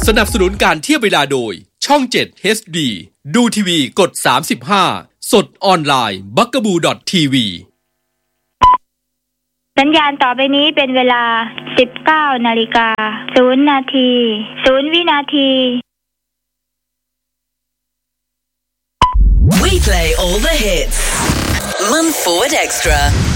สนับสนุนการเทียบเวลาโดยช่อง7 HD ดูทีวีกด35สดออนไลน์ bugaboo.tv สัญญาณต่อไปนี้เป็นเวลา 19:00 น0 นาที 0 วินาที We play all the hits. Month Forward Extra